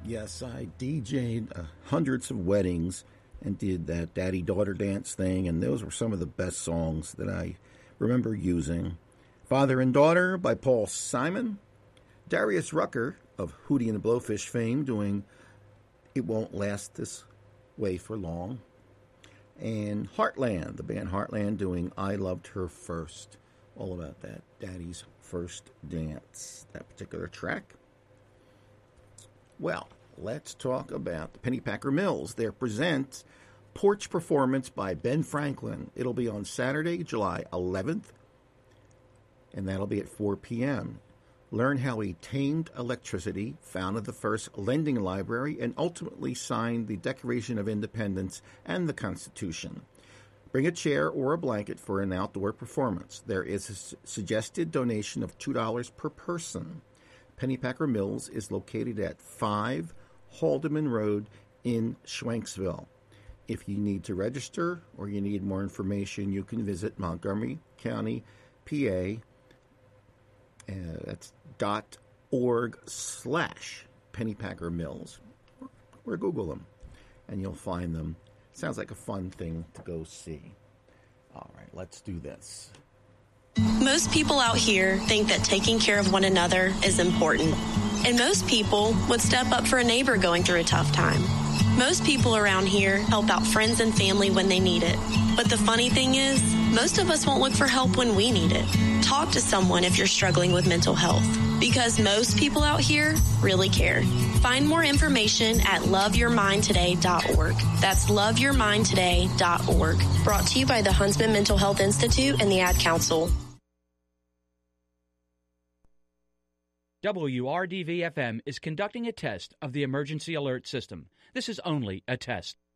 Yes, I DJ'd hundreds of weddings and did that daddy-daughter dance thing, and those were some of the best songs that I remember using. Father and Daughter by Paul Simon. Darius Rucker of Hootie and the Blowfish fame doing It Won't Last This Way for Long. And Heartland, the band Heartland doing I Loved Her First. All about that daddy's first dance, that particular track. Well, let's talk about the Pennypacker Mills. Their present porch performance by Ben Franklin. It'll be on Saturday, July 11th, and that'll be at 4 p.m. Learn how he tamed electricity, founded the first lending library, and ultimately signed the Declaration of Independence and the Constitution. Bring a chair or a blanket for an outdoor performance. There is a suggested donation of $2 per person. Pennypacker Mills is located at 5 Haldeman Road in Schwenksville. If you need to register or you need more information, you can visit Montgomery County, PA. That's .org/Pennypacker Mills. Or Google them, and you'll find them. Sounds like a fun thing to go see. All right, let's do this. Most people out here think that taking care of one another is important. And most people would step up for a neighbor going through a tough time. Most people around here help out friends and family when they need it. But the funny thing is, most of us won't look for help when we need it. Talk to someone if you're struggling with mental health, because most people out here really care. Find more information at loveyourmindtoday.org. That's loveyourmindtoday.org. Brought to you by the Huntsman Mental Health Institute and the Ad Council. WRDV-FM is conducting a test of the emergency alert system. This is only a test.